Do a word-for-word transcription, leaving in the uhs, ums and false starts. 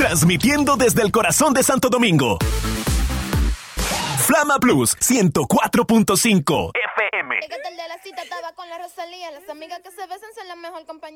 Transmitiendo desde el corazón de Santo Domingo. Flama Plus ciento cuatro punto cinco F M. Es que el de la cita estaba con la Rosalía. Las amigas que se besan son la mejor compañía.